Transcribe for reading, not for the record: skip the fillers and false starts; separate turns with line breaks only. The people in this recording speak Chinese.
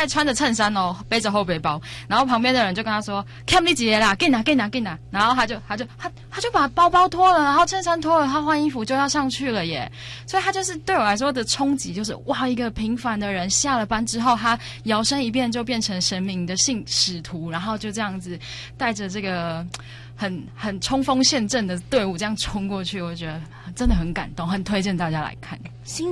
还穿着衬衫哦，背着后背包，然后旁边的人就跟他说 ：“Come 你姐啦，进来进来进来。”然后他就把包包脱了，然后衬衫脱了，他换衣服就要上去了耶。所以他就是对我来说的冲击，就是哇，一个平凡的人下了班之后，他摇身一变就变成神明的使徒，然后就这样子带着这个很冲锋陷阵的队伍这样冲过去，我觉得真的很感动，很推荐大家来看。